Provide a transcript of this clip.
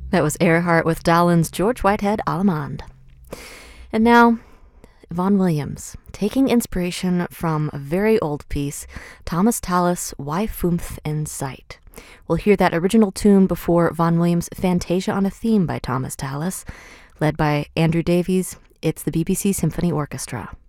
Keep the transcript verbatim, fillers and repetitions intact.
That was Earhart with Dahlin's George Whitehead Allemande. And now, Vaughan Williams, taking inspiration from a very old piece, Thomas Tallis' Why Fumth in Sight. We'll hear that original tune before Vaughan Williams' Fantasia on a Theme by Thomas Tallis, led by Andrew Davies. It's the B B C Symphony Orchestra.